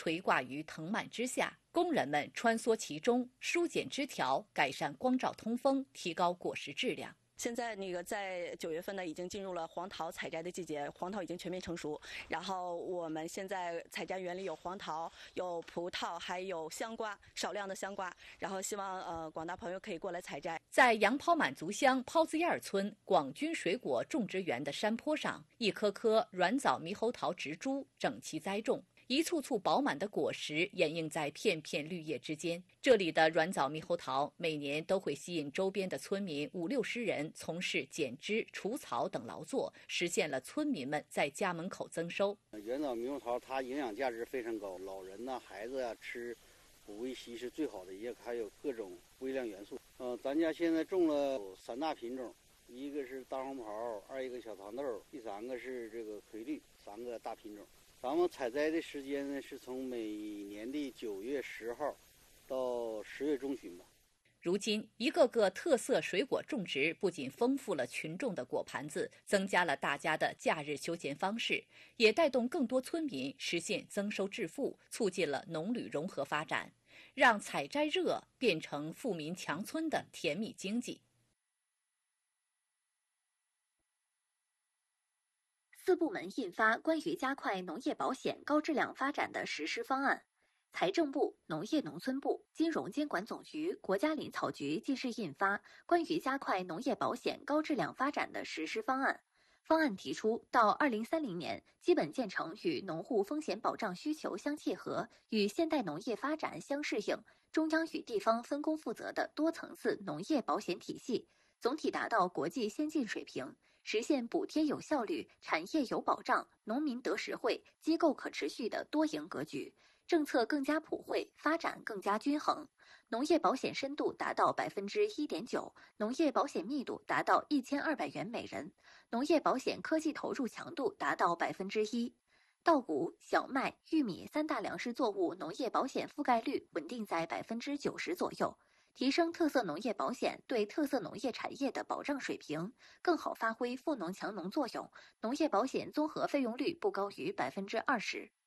垂挂于藤蔓之下，工人们穿梭其中，疏剪枝条，改善光照通风，提高果实质量。 现在在9月份呢，已经进入了黄桃采摘的季节，黄桃已经全面成熟。然后我们现在采摘园里有黄桃、有葡萄，还有香瓜，少量的香瓜。然后希望广大朋友可以过来采摘。 在杨抛满族乡抛子堰村广军水果种植园的山坡上，一棵棵软枣猕猴桃植株整齐栽种。一簇簇饱满的果实掩映在片片绿叶之间。这里的软枣猕猴桃每年都会吸引周边的村民50-60人从事剪枝、除草等劳作，实现了村民们在家门口增收。 软枣猕猴桃它营养价值非常高，老人呐、孩子呀吃补维 C 是最好的，也还有各种微量元素。咱家现在种了3大品种，一个是大红袍，二一个小糖豆，第3个是这个葵绿，3个大品种。咱们采摘的时间呢是从每年的9月10号到10月中旬吧。 如今，一个个特色水果种植不仅丰富了群众的果盘子，增加了大家的假日休闲方式，也带动更多村民实现增收致富，促进了农旅融合发展，让采摘热变成富民强村的甜蜜经济。 4部门印发关于加快农业保险高质量发展的实施方案。财政部、农业农村部、金融监管总局、国家林草局近日印发关于加快农业保险高质量发展的实施方案。方案提出，到2030年，基本建成与农户风险保障需求相契合、与现代农业发展相适应、中央与地方分工负责的多层次农业保险体系，总体达到国际先进水平，实现补贴有效率、产业有保障、农民得实惠、机构可持续的多赢格局，政策更加普惠，发展更加均衡，农业保险深度达到1.9%，农业保险密度达到1200元每人，农业保险科技投入强度达到1%。稻谷、小麦、玉米3大粮食作物农业保险覆盖率稳定在90%左右，提升特色农业保险对特色农业产业的保障水平，更好发挥富农强农作用，农业保险综合费用率不高于20%。